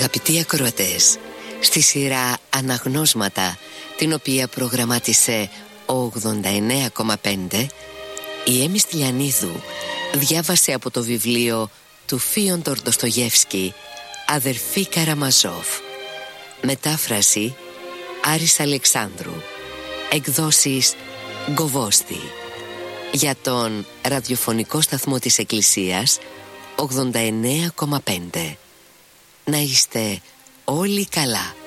Αγαπητοί ακροατές, στη σειρά Αναγνώσματα, την οποία προγραμμάτισε ο 89,5, η Έμι Στυλιανίδου διάβασε από το βιβλίο του Φίοντορ Ντοστογεύσκη «Αδερφή Καραμαζόφ». Μετάφραση Άρης Αλεξάνδρου. Εκδόσεις Γκοβόστη. Για τον ραδιοφωνικό σταθμό της Εκκλησίας 89,5. Να είστε όλοι καλά.